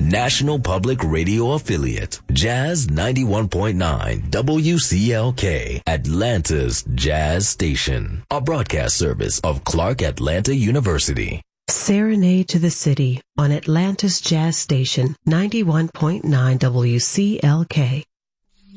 National Public Radio affiliate, Jazz 91.9 WCLK, Atlanta's Jazz Station, a broadcast service of Clark Atlanta University. Serenade to the City on Atlanta's Jazz Station 91.9 WCLK.